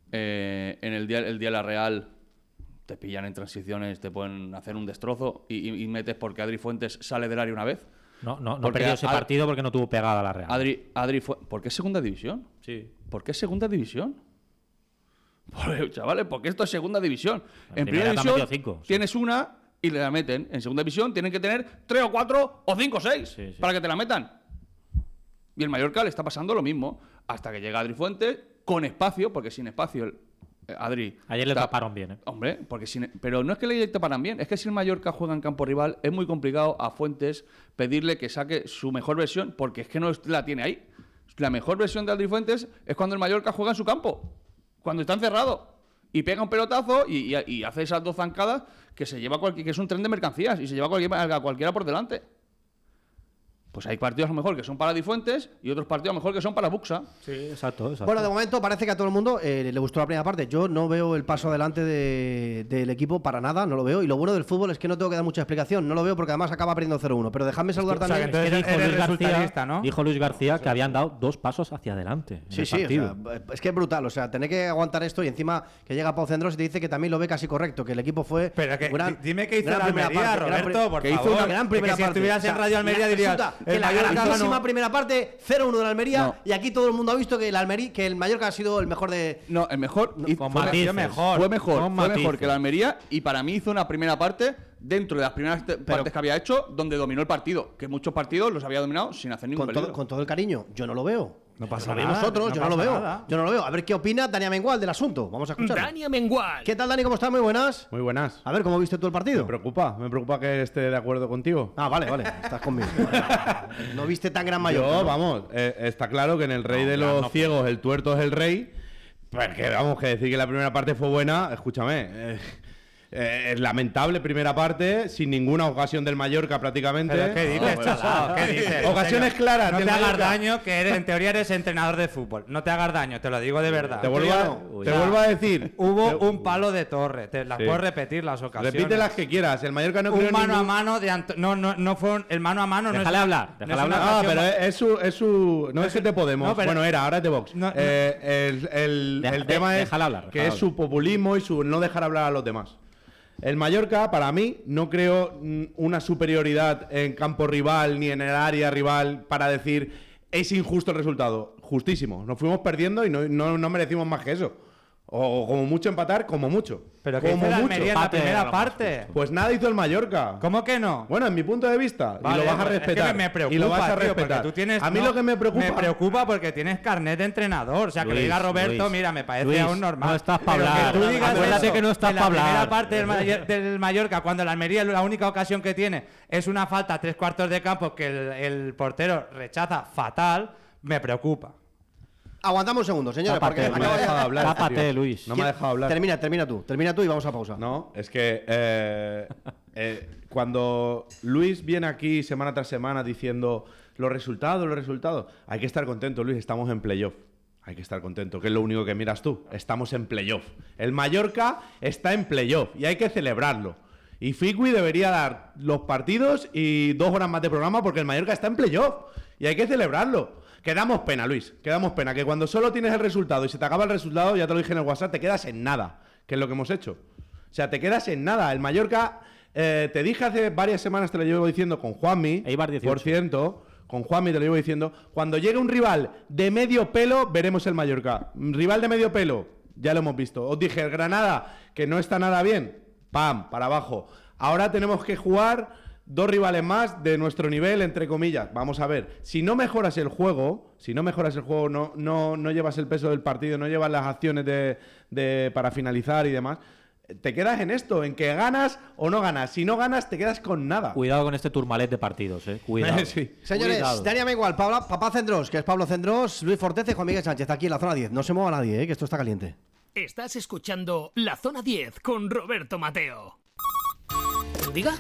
en el día de la Real te pillan en transiciones, te pueden hacer un destrozo y metes porque Adri Fuentes sale del área una vez. No perdió ese partido porque no tuvo pegada la Real. Adri ¿por qué es segunda división? Sí. ¿Por qué es segunda división? Chavales, porque esto es segunda división. En primera división tienes una y le la meten. En segunda división tienen que tener 3 o 4 o 5 o 6 para que te la metan. Y el Mallorca le está pasando lo mismo. Hasta que llega Adri Fuentes con espacio, porque sin espacio Adri... Ayer le taparon bien, ¿eh? Hombre, pero no es que le taparan bien, es que si el Mallorca juega en campo rival es muy complicado a Fuentes pedirle que saque su mejor versión, porque es que no la tiene ahí. La mejor versión de Adri Fuentes es cuando el Mallorca juega en su campo, cuando está encerrado y pega un pelotazo y hace esas 2 zancadas que se lleva que es un tren de mercancías y se lleva a cualquiera por delante. Pues hay partidos a lo mejor que son para Adri Fuentes y otros partidos a lo mejor que son para Buxa. Sí, exacto. Bueno, de momento parece que a todo el mundo le gustó la primera parte. Yo no veo el paso adelante del equipo para nada, no lo veo. Y lo bueno del fútbol es que no tengo que dar mucha explicación. No lo veo porque además acaba perdiendo 0-1. Pero dejadme saludar también. Dijo Luis García que habían dado 2 pasos hacia adelante. Sí, o sea, es que es brutal. O sea, tener que aguantar esto y encima que llega Pau Cendros y te dice que también lo ve casi correcto, que el equipo fue. Pero dime qué hizo la Almería, Roberto, por favor. Hizo una gran primera parte. Si estuvieras en Radio Almería dirías. Que la grandísima primera parte, 0-1 de la Almería, y aquí todo el mundo ha visto que el Mallorca ha sido el mejor de... No, el mejor... Fue mejor que la Almería, y para mí hizo una primera parte dentro de las primeras partes que había hecho, donde dominó el partido, que muchos partidos los había dominado sin hacer ningún peligro. Con todo el cariño, yo no lo veo. No pasa nada. Nosotros, yo no lo veo. Yo no lo veo. A ver qué opina Dani Amengual del asunto. Vamos a escuchar. Dani Amengual. ¿Qué tal, Dani? ¿Cómo estás? Muy buenas. Muy buenas. A ver, ¿cómo viste tú el partido? Me preocupa que esté de acuerdo contigo. Ah, vale. Estás conmigo. No viste tan gran Mallorca. Yo, vamos, está claro que en el rey de los ciegos el tuerto es el rey. Porque vamos, que decir que la primera parte fue buena, escúchame. Lamentable primera parte, sin ninguna ocasión del Mallorca prácticamente. ¿Pero qué dices, chaval? ¿Qué dices? Ocasiones claras. No te hagas daño, que en teoría eres entrenador de fútbol. No te hagas daño, te lo digo de verdad. Te vuelvo a decir. Hubo un palo de torre. Las puedes repetir las ocasiones. Repite las que quieras. El Mallorca no un mano a mano de no fue el mano a mano. Déjale hablar. Ah, pero es su. No es que te Podemos. Bueno, ahora es de Vox. El tema es que es su populismo y su no dejar hablar a los demás. El Mallorca, para mí, no creo una superioridad en campo rival ni en el área rival para decir es injusto el resultado. Justísimo. Nos fuimos perdiendo y no merecimos más que eso. O como mucho empatar, como mucho. Pero que hizo la Almería en la primera parte. Pues nada hizo el Mallorca. ¿Cómo que no? Bueno, en mi punto de vista. Vale, y lo vas a respetar. Es que me preocupa, y lo vas a respetar. Tú tienes, a mí lo que me preocupa... Me preocupa porque tienes carnet de entrenador. O sea, que le diga a Roberto, mira, me parece aún normal. No estás para hablar. Que tú digas Acuérdate que no estás para hablar. La primera parte del Mallorca, cuando la Almería la única ocasión que tiene es una falta a 3/4 de campo que el portero rechaza fatal, me preocupa. Aguantamos un segundo, señores. Tápate, porque no me ha dejado hablar. Tápate, Luis. No me ha dejado hablar. Termina tú y vamos a pausa. No, es que cuando Luis viene aquí semana tras semana diciendo los resultados, hay que estar contento, Luis, estamos en playoff. Hay que estar contento, que es lo único que miras tú. Estamos en playoff. El Mallorca está en playoff y hay que celebrarlo. Y Ficui debería dar los partidos y 2 horas más de programa porque el Mallorca está en playoff y hay que celebrarlo. Que damos pena, Luis, que damos pena. Que cuando solo tienes el resultado y se te acaba el resultado, ya te lo dije en el WhatsApp, te quedas en nada, que es lo que hemos hecho. O sea, te quedas en nada. El Mallorca, te dije hace varias semanas, te lo llevo diciendo con Juanmi, por cierto, con Juanmi te lo llevo diciendo, cuando llegue un rival de medio pelo, veremos el Mallorca. Rival de medio pelo, ya lo hemos visto. Os dije, el Granada, que no está nada bien, ¡pam!, para abajo. Ahora tenemos que jugar 2 rivales más de nuestro nivel, entre comillas. Vamos a ver, si no mejoras el juego, no llevas el peso del partido, no llevas las acciones para finalizar y demás, te quedas en esto, en que ganas o no ganas. Si no ganas, te quedas con nada. Cuidado con este turmalet de partidos, cuidado. Sí. Señores, Dani Amengual, Papá Cendros, que es Pablo Cendros, Luis Forteza y Juan Miguel Sánchez, aquí en la zona 10. No se mueva nadie, que esto está caliente. Estás escuchando La Zona 10 con Roberto Mateo. ¿Diga?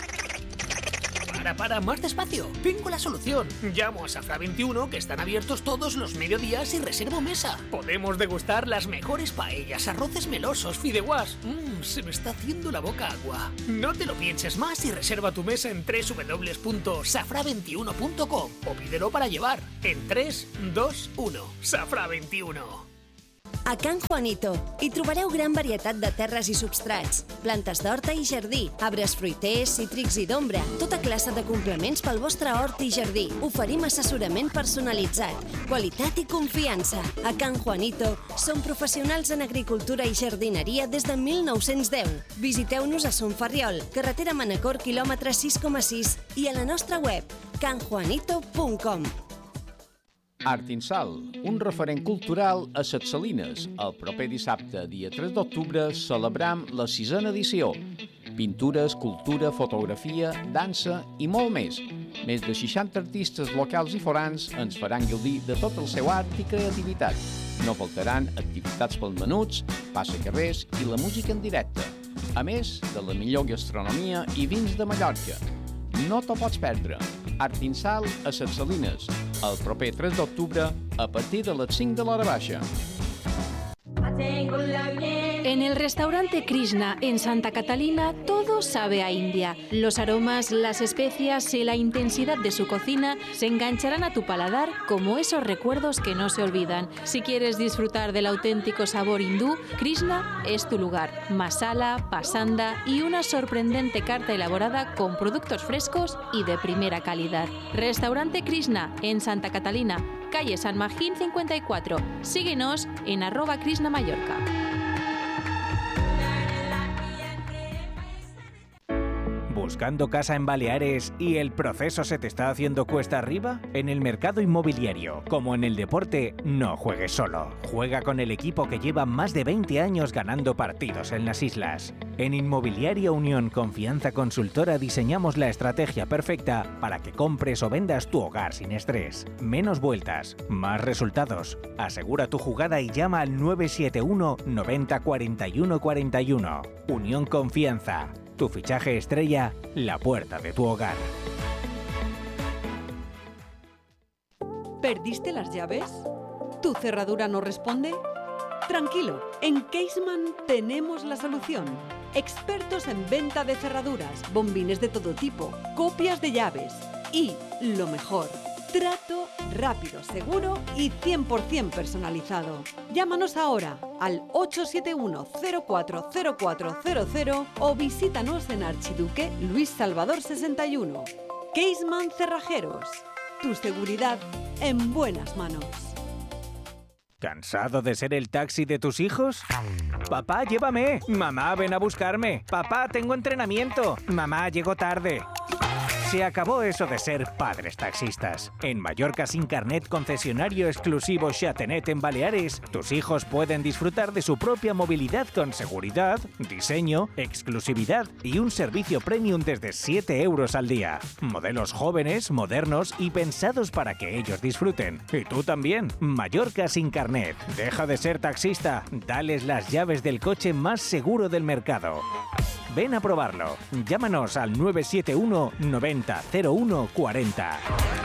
Para, más despacio. Tengo la solución. Llamo a Safra 21, que están abiertos todos los mediodías y reservo mesa. Podemos degustar las mejores paellas, arroces melosos, fideuás. Se me está haciendo la boca agua. No te lo pienses más y reserva tu mesa en www.safra21.com o pídelo para llevar en 3, 2, 1. Safra 21. A Can Juanito hi trobareu gran varietat de terres i substrats, plantes d'horta i jardí, arbres fruiters, cítrics i d'ombra, tota classe de complements pel vostre hort i jardí. Oferim assessorament personalitzat, qualitat i confiança. A Can Juanito som professionals en agricultura i jardineria des de 1910. Visiteu-nos a Son Ferriol, carretera Manacor, quilòmetre 6,6 i a la nostra web canjuanito.com. Artinsal, un referent cultural a Ses Salines. El proper dissabte, dia 3 d'octubre, celebram la 6a edició. Pintura, escultura, fotografia, dansa i molt més. Més de 60 artistes locals i forans ens faran gaudir de tot el seu art i creativitat. No faltaran activitats pels menuts, passacarrers i la música en directe. A més de la millor gastronomia i vins de Mallorca. No t'ho pots perdre. Artinsal a Ses Salines, el proper 3 d'octubre a partir de les 5 de l'hora baixa. En el restaurante Krishna en Santa Catalina todo sabe a India. Los aromas, las especias y la intensidad de su cocina se engancharán a tu paladar como esos recuerdos que no se olvidan. Si quieres disfrutar del auténtico sabor hindú, Krishna es tu lugar. Masala, pasanda y una sorprendente carta elaborada con productos frescos y de primera calidad. Restaurante Krishna en Santa Catalina, calle San Magín 54. Síguenos en @Krishna Mallorca. ¿Buscando casa en Baleares y el proceso se te está haciendo cuesta arriba? En el mercado inmobiliario, como en el deporte, no juegues solo. Juega con el equipo que lleva más de 20 años ganando partidos en las islas. En Inmobiliaria Unión Confianza Consultora diseñamos la estrategia perfecta para que compres o vendas tu hogar sin estrés. Menos vueltas, más resultados. Asegura tu jugada y llama al 971 90 41 41. Unión Confianza. Tu fichaje estrella, la puerta de tu hogar. ¿Perdiste las llaves? ¿Tu cerradura no responde? Tranquilo, en Caseman tenemos la solución. Expertos en venta de cerraduras, bombines de todo tipo, copias de llaves y, lo mejor, trato rápido, seguro y 100% personalizado. Llámanos ahora al 871-040400 o visítanos en Archiduque Luis Salvador 61. Caseman Cerrajeros. Tu seguridad en buenas manos. ¿Cansado de ser el taxi de tus hijos? Papá, llévame. Mamá, ven a buscarme. Papá, tengo entrenamiento. Mamá, llego tarde. Se acabó eso de ser padres taxistas. En Mallorca Sin Carnet, concesionario exclusivo Xatenet en Baleares, tus hijos pueden disfrutar de su propia movilidad con seguridad, diseño, exclusividad y un servicio premium desde 7 euros al día. Modelos jóvenes, modernos y pensados para que ellos disfruten. Y tú también. Mallorca Sin Carnet. Deja de ser taxista. Dales las llaves del coche más seguro del mercado. Ven a probarlo. Llámanos al 971 90 01 40.